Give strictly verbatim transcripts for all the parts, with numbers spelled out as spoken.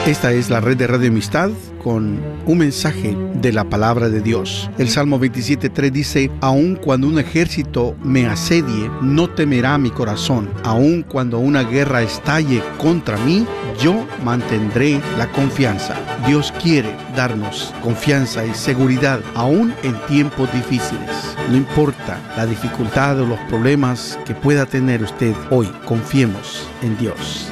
Esta es la red de Radio Amistad con un mensaje de la palabra de Dios. El Salmo veintisiete tres dice: aun cuando un ejército me asedie, no temerá mi corazón. Aun cuando una guerra estalle contra mí, yo mantendré la confianza. Dios quiere darnos confianza y seguridad aún en tiempos difíciles. No importa la dificultad o los problemas que pueda tener usted hoy, confiemos en Dios.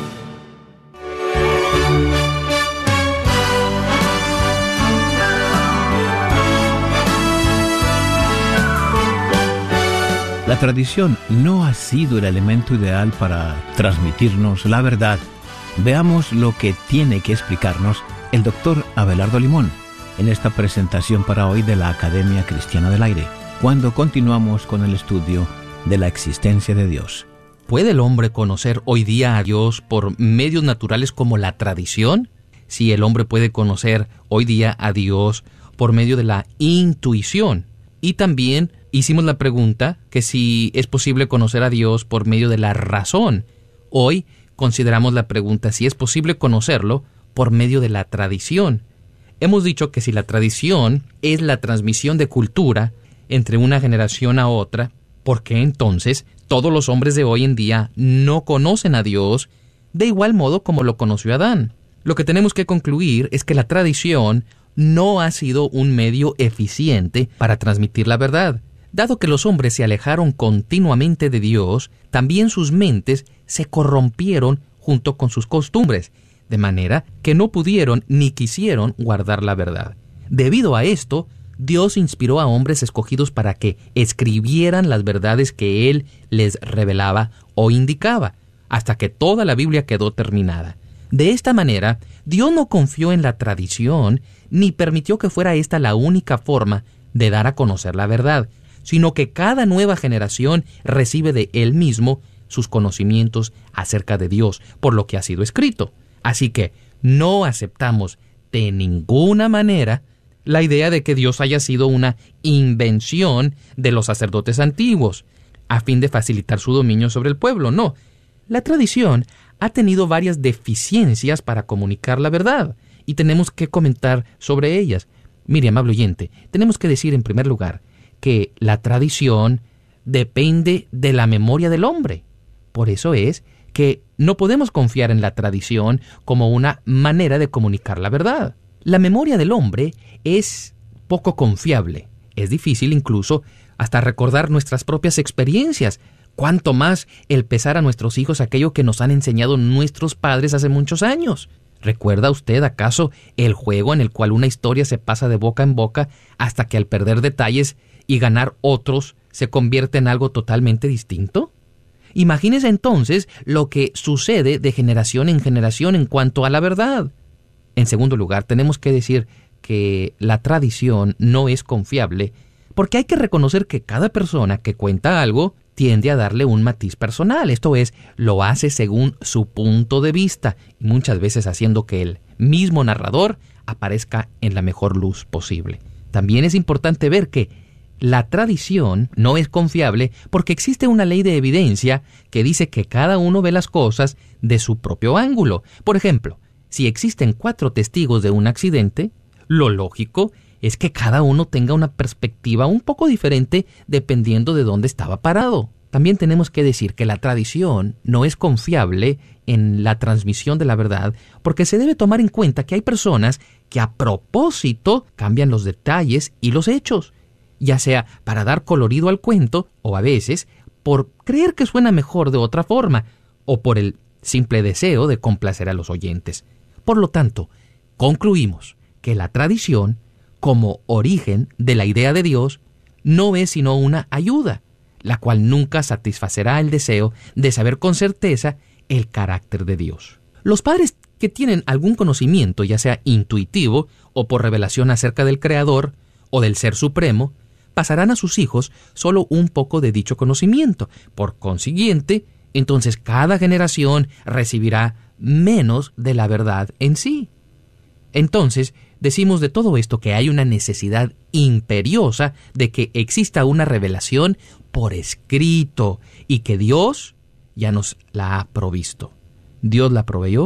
La tradición no ha sido el elemento ideal para transmitirnos la verdad. Veamos lo que tiene que explicarnos el doctor Abelardo Limón en esta presentación para hoy de la Academia Cristiana del Aire, cuando continuamos con el estudio de la existencia de Dios. ¿Puede el hombre conocer hoy día a Dios por medios naturales como la tradición? Sí, el hombre puede conocer hoy día a Dios por medio de la intuición. Y también hicimos la pregunta que si es posible conocer a Dios por medio de la razón. Hoy consideramos la pregunta si es posible conocerlo por medio de la tradición. Hemos dicho que si la tradición es la transmisión de cultura entre una generación a otra, ¿por qué entonces todos los hombres de hoy en día no conocen a Dios de igual modo como lo conoció Adán? Lo que tenemos que concluir es que la tradición no ha sido un medio eficiente para transmitir la verdad. Dado que los hombres se alejaron continuamente de Dios, también sus mentes se corrompieron junto con sus costumbres, de manera que no pudieron ni quisieron guardar la verdad. Debido a esto, Dios inspiró a hombres escogidos para que escribieran las verdades que Él les revelaba o indicaba, hasta que toda la Biblia quedó terminada. De esta manera, Dios no confió en la tradición, ni permitió que fuera esta la única forma de dar a conocer la verdad, sino que cada nueva generación recibe de Él mismo sus conocimientos acerca de Dios, por lo que ha sido escrito. Así que no aceptamos de ninguna manera la idea de que Dios haya sido una invención de los sacerdotes antiguos, a fin de facilitar su dominio sobre el pueblo. No, la tradición ha tenido varias deficiencias para comunicar la verdad, y tenemos que comentar sobre ellas. Mire, amable oyente, tenemos que decir en primer lugar que la tradición depende de la memoria del hombre. Por eso es que no podemos confiar en la tradición como una manera de comunicar la verdad. La memoria del hombre es poco confiable. Es difícil incluso hasta recordar nuestras propias experiencias. Cuánto más el pesar a nuestros hijos aquello que nos han enseñado nuestros padres hace muchos años. ¿Recuerda usted acaso el juego en el cual una historia se pasa de boca en boca hasta que al perder detalles y ganar otros se convierte en algo totalmente distinto? Imagínese entonces lo que sucede de generación en generación en cuanto a la verdad. En segundo lugar, tenemos que decir que la tradición no es confiable, porque hay que reconocer que cada persona que cuenta algo tiende a darle un matiz personal, esto es, lo hace según su punto de vista, y muchas veces haciendo que el mismo narrador aparezca en la mejor luz posible. También es importante ver que la tradición no es confiable porque existe una ley de evidencia que dice que cada uno ve las cosas de su propio ángulo. Por ejemplo, si existen cuatro testigos de un accidente, lo lógico es que cada uno tenga una perspectiva un poco diferente dependiendo de dónde estaba parado. También tenemos que decir que la tradición no es confiable en la transmisión de la verdad porque se debe tomar en cuenta que hay personas que a propósito cambian los detalles y los hechos, ya sea para dar colorido al cuento o a veces por creer que suena mejor de otra forma o por el simple deseo de complacer a los oyentes. Por lo tanto, concluimos que la tradición, como origen de la idea de Dios, no es sino una ayuda, la cual nunca satisfacerá el deseo de saber con certeza el carácter de Dios. Los padres que tienen algún conocimiento, ya sea intuitivo o por revelación acerca del Creador o del Ser Supremo, pasarán a sus hijos solo un poco de dicho conocimiento. Por consiguiente, entonces cada generación recibirá menos de la verdad en sí. Entonces, decimos de todo esto que hay una necesidad imperiosa de que exista una revelación por escrito y que Dios ya nos la ha provisto. Dios la proveyó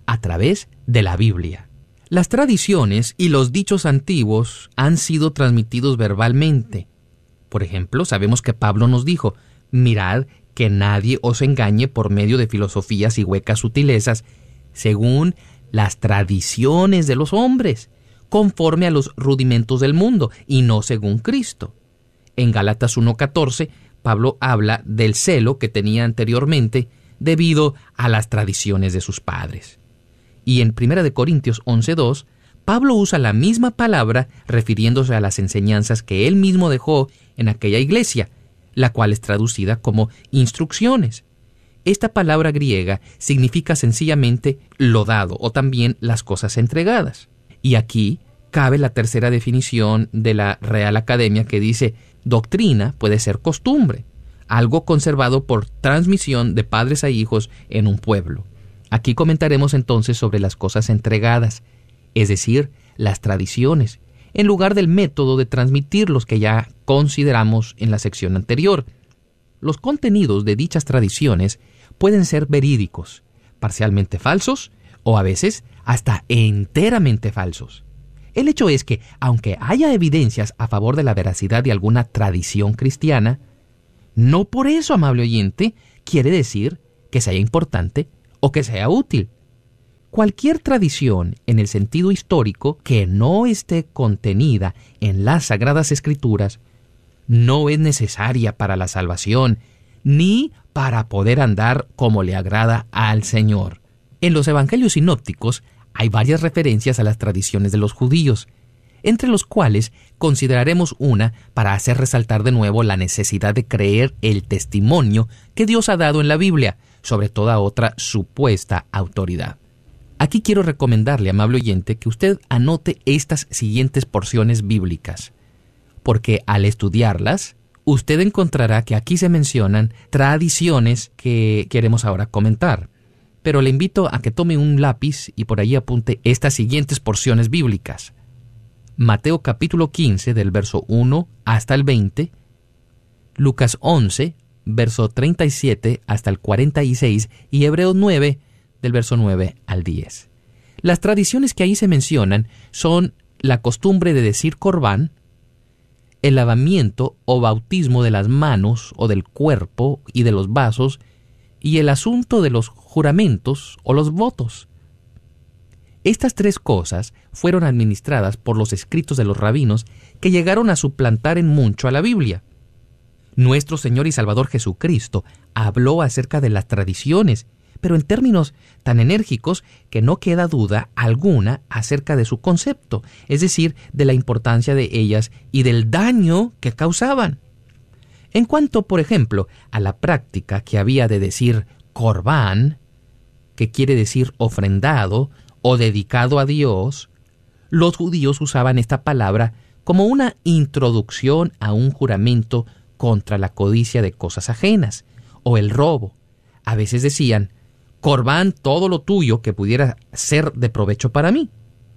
a través de la Biblia. Las tradiciones y los dichos antiguos han sido transmitidos verbalmente. Por ejemplo, sabemos que Pablo nos dijo: mirad que nadie os engañe por medio de filosofías y huecas sutilezas, según las tradiciones de los hombres, conforme a los rudimentos del mundo, y no según Cristo. En Gálatas uno catorce, Pablo habla del celo que tenía anteriormente debido a las tradiciones de sus padres. Y en primera de Corintios once dos, Pablo usa la misma palabra refiriéndose a las enseñanzas que él mismo dejó en aquella iglesia, la cual es traducida como instrucciones. Esta palabra griega significa sencillamente lo dado o también las cosas entregadas. Y aquí cabe la tercera definición de la Real Academia, que dice: doctrina puede ser costumbre, algo conservado por transmisión de padres a hijos en un pueblo. Aquí comentaremos entonces sobre las cosas entregadas, es decir, las tradiciones, en lugar del método de transmitirlos que ya consideramos en la sección anterior. Los contenidos de dichas tradiciones pueden ser verídicos, parcialmente falsos o a veces hasta enteramente falsos. El hecho es que, aunque haya evidencias a favor de la veracidad de alguna tradición cristiana, no por eso, amable oyente, quiere decir que sea importante o que sea útil. Cualquier tradición en el sentido histórico que no esté contenida en las Sagradas Escrituras no es necesaria para la salvación ni para poder andar como le agrada al Señor. En los evangelios sinópticos hay varias referencias a las tradiciones de los judíos, entre los cuales consideraremos una para hacer resaltar de nuevo la necesidad de creer el testimonio que Dios ha dado en la Biblia sobre toda otra supuesta autoridad. Aquí quiero recomendarle, amable oyente, que usted anote estas siguientes porciones bíblicas, porque al estudiarlas, usted encontrará que aquí se mencionan tradiciones que queremos ahora comentar. Pero le invito a que tome un lápiz y por ahí apunte estas siguientes porciones bíblicas. Mateo capítulo quince, del verso uno hasta el veinte, Lucas once, verso treinta y siete hasta el cuarenta y seis, y Hebreos nueve, del verso nueve al diez. Las tradiciones que ahí se mencionan son la costumbre de decir corbán, el lavamiento o bautismo de las manos o del cuerpo y de los vasos, y el asunto de los juramentos o los votos. Estas tres cosas fueron administradas por los escritos de los rabinos, que llegaron a suplantar en mucho a la Biblia. Nuestro Señor y Salvador Jesucristo habló acerca de las tradiciones, pero en términos tan enérgicos que no queda duda alguna acerca de su concepto, es decir, de la importancia de ellas y del daño que causaban. En cuanto, por ejemplo, a la práctica que había de decir corbán, que quiere decir ofrendado o dedicado a Dios, los judíos usaban esta palabra como una introducción a un juramento contra la codicia de cosas ajenas o el robo. A veces decían: corbán todo lo tuyo que pudiera ser de provecho para mí.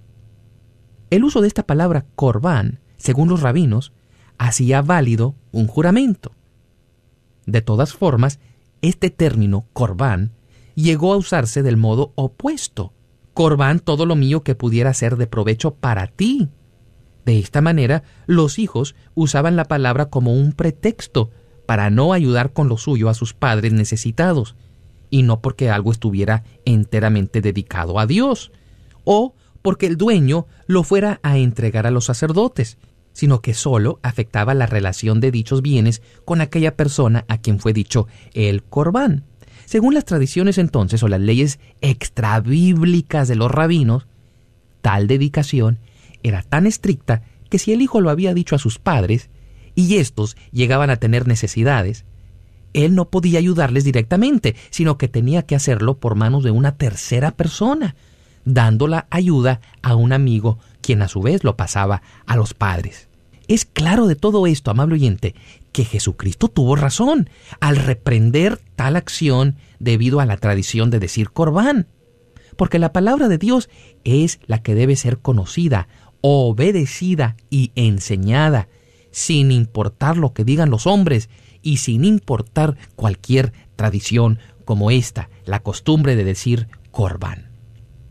El uso de esta palabra corbán, según los rabinos, hacía válido un juramento. De todas formas, este término corbán llegó a usarse del modo opuesto: corbán todo lo mío que pudiera ser de provecho para ti. De esta manera, los hijos usaban la palabra como un pretexto para no ayudar con lo suyo a sus padres necesitados, y no porque algo estuviera enteramente dedicado a Dios, o porque el dueño lo fuera a entregar a los sacerdotes, sino que solo afectaba la relación de dichos bienes con aquella persona a quien fue dicho el corbán. Según las tradiciones entonces o las leyes extrabíblicas de los rabinos, tal dedicación era tan estricta que si el hijo lo había dicho a sus padres y éstos llegaban a tener necesidades, él no podía ayudarles directamente, sino que tenía que hacerlo por manos de una tercera persona, dando la ayuda a un amigo, quien a su vez lo pasaba a los padres. Es claro de todo esto, amable oyente, que Jesucristo tuvo razón al reprender tal acción debido a la tradición de decir corbán, porque la palabra de Dios es la que debe ser conocida, obedecida y enseñada, sin importar lo que digan los hombres y sin importar cualquier tradición como esta, la costumbre de decir corbán.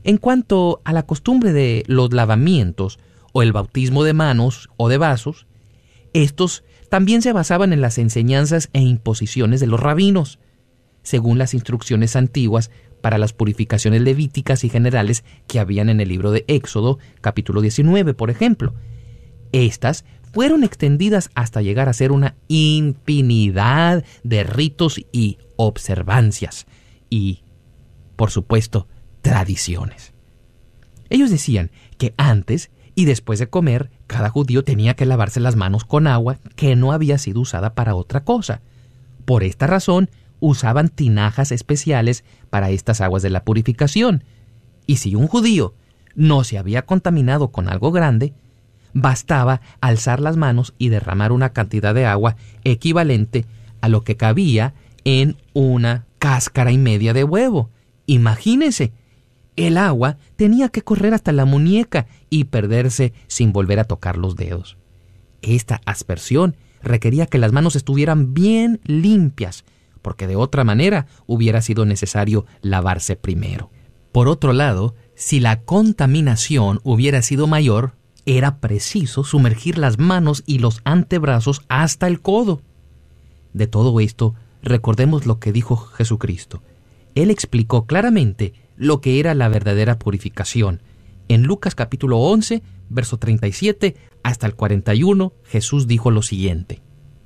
En cuanto a la costumbre de los lavamientos o el bautismo de manos o de vasos, estos también se basaban en las enseñanzas e imposiciones de los rabinos, según las instrucciones antiguas para las purificaciones levíticas y generales que habían en el libro de Éxodo, capítulo diecinueve, por ejemplo. Estas fueron extendidas hasta llegar a ser una infinidad de ritos y observancias y, por supuesto, tradiciones. Ellos decían que antes y después de comer, cada judío tenía que lavarse las manos con agua que no había sido usada para otra cosa. Por esta razón, usaban tinajas especiales para estas aguas de la purificación. Y si un judío no se había contaminado con algo grande, bastaba alzar las manos y derramar una cantidad de agua equivalente a lo que cabía en una cáscara y media de huevo. Imagínense, el agua tenía que correr hasta la muñeca y perderse sin volver a tocar los dedos. Esta aspersión requería que las manos estuvieran bien limpias, porque de otra manera hubiera sido necesario lavarse primero. Por otro lado, si la contaminación hubiera sido mayor, era preciso sumergir las manos y los antebrazos hasta el codo. De todo esto, recordemos lo que dijo Jesucristo. Él explicó claramente lo que era la verdadera purificación. En Lucas capítulo once, verso treinta y siete hasta el cuarenta y uno, Jesús dijo lo siguiente.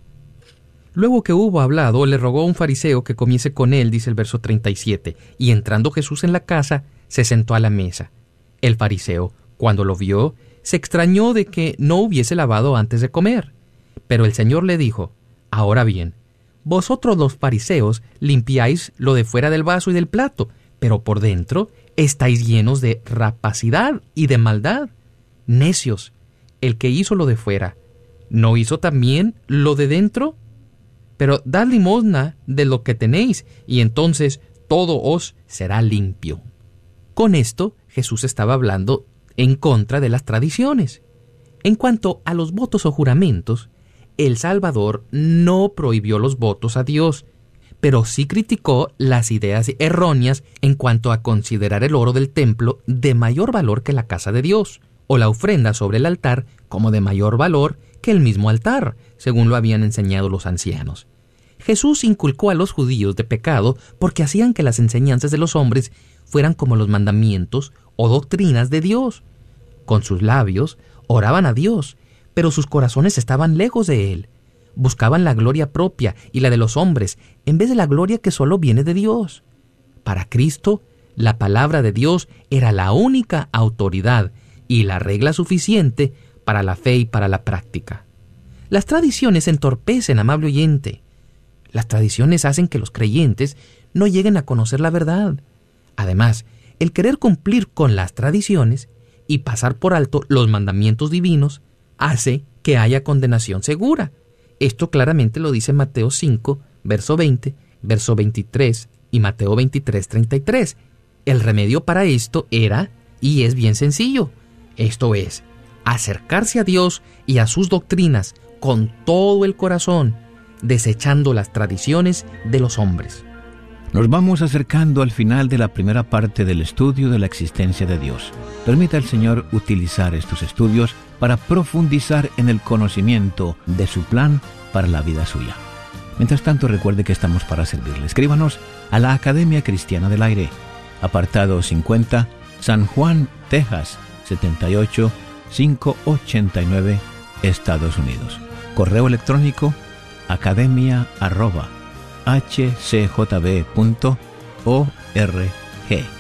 Luego que hubo hablado, le rogó a un fariseo que comiese con él, dice el verso treinta y siete, y entrando Jesús en la casa, se sentó a la mesa. El fariseo, cuando lo vio, se extrañó de que no hubiese lavado antes de comer. Pero el Señor le dijo, ahora bien, vosotros los fariseos limpiáis lo de fuera del vaso y del plato, pero por dentro estáis llenos de rapacidad y de maldad. Necios, el que hizo lo de fuera, ¿no hizo también lo de dentro? Pero dad limosna de lo que tenéis, y entonces todo os será limpio. Con esto, Jesús estaba hablando en contra de las tradiciones. En cuanto a los votos o juramentos, el Salvador no prohibió los votos a Dios, pero sí criticó las ideas erróneas en cuanto a considerar el oro del templo de mayor valor que la casa de Dios, o la ofrenda sobre el altar como de mayor valor que el mismo altar, según lo habían enseñado los ancianos. Jesús inculcó a los judíos de pecado porque hacían que las enseñanzas de los hombres fueran como los mandamientos o doctrinas de Dios. Con sus labios oraban a Dios, pero sus corazones estaban lejos de Él. Buscaban la gloria propia y la de los hombres, en vez de la gloria que solo viene de Dios. Para Cristo, la palabra de Dios era la única autoridad y la regla suficiente para la fe y para la práctica. Las tradiciones entorpecen, amable oyente. Las tradiciones hacen que los creyentes no lleguen a conocer la verdad. Además, el querer cumplir con las tradiciones y pasar por alto los mandamientos divinos hace que haya condenación segura. Esto claramente lo dice Mateo cinco, verso veinte, verso veintitrés y Mateo veintitrés, treinta y tres. El remedio para esto era, y es bien sencillo, esto es, acercarse a Dios y a sus doctrinas con todo el corazón, desechando las tradiciones de los hombres. Nos vamos acercando al final de la primera parte del estudio de la existencia de Dios. Permita al Señor utilizar estos estudios para profundizar en el conocimiento de su plan para la vida suya. Mientras tanto, recuerde que estamos para servirle. Escríbanos a la Academia Cristiana del Aire, apartado cincuenta, San Juan, Texas, setenta y ocho mil quinientos ochenta y nueve, Estados Unidos. Correo electrónico academia arroba h c j b punto org.